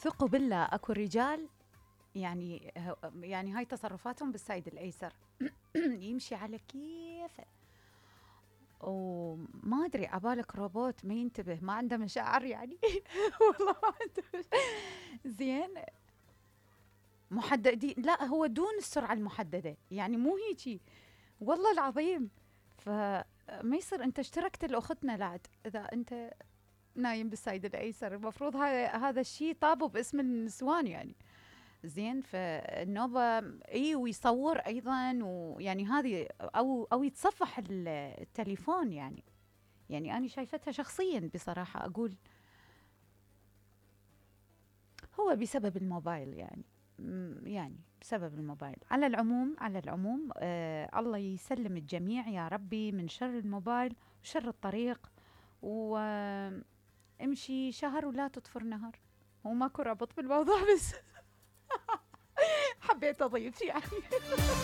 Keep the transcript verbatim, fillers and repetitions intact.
ثقوا بالله اكو رجال يعني يعني هاي تصرفاتهم بالسايد الايسر. يمشي على كيفه، وما ادري عبالك روبوت ما ينتبه، ما عنده مشاعر يعني. والله ما عنده مشاعر. زين، محددين، لا هو دون السرعه المحدده يعني مو هيجي، والله العظيم. فما يصير انت اشتركت لاختنا لعد اذا انت نايم بالسايد الايسر، المفروض هذا هذا الشيء طابوا باسم النسوان يعني. زين، فالنوبة اي ويصور ايضا، ويعني هذه او او يتصفح التليفون يعني. يعني انا شايفتها شخصيا بصراحة اقول هو بسبب الموبايل يعني. م- يعني بسبب الموبايل. على العموم على العموم آه الله يسلم الجميع يا ربي من شر الموبايل وشر الطريق. وامشي شهر ولا تطفر نهر. هو ماكو رابط بالموضوع، بس حبيت اضيف يعني.